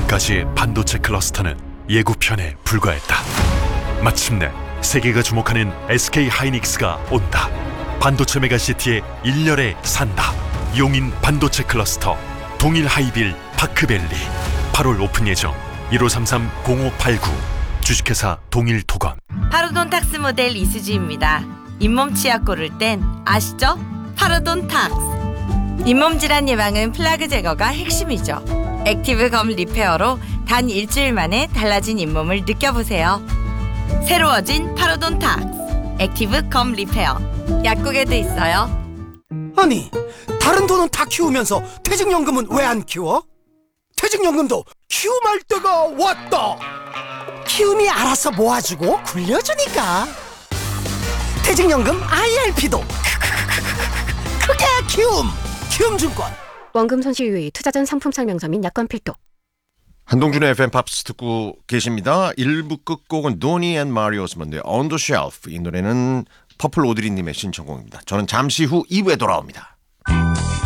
지금까지의 반도체 클러스터는 예고편에 불과했다. 마침내 세계가 주목하는 SK 하이닉스가 온다. 반도체 메가시티의 일렬에 산다. 용인 반도체 클러스터 동일 하이빌 파크밸리 8월 오픈 예정. 1533-0589 주식회사 동일토건. 파로돈탁스 모델 이수지입니다. 잇몸 치약 고를 땐 아시죠? 파로돈탁스. 잇몸 질환 예방은 플라그 제거가 핵심이죠. 액티브 검 리페어로 단 일주일 만에 달라진 잇몸을 느껴보세요. 새로워진 파로돈탁스 액티브 검 리페어. 약국에도 있어요. 아니, 다른 돈은 다 키우면서 퇴직연금은 왜 안 키워? 퇴직연금도 키움할 때가 왔다. 키움이 알아서 모아주고 굴려주니까. 퇴직연금 IRP도 크게 키움증권. 원금 손실 유의, 투자 전 상품 설명서 및 약관 필독. 한동준의 FM 팝스 듣고 계십니다. 1부 끝곡은 도니 앤 마리오 오스먼드의 On the Shelf. 이 노래는 퍼플 오드리님의 신청곡입니다. 저는 잠시 후 2부에 돌아옵니다.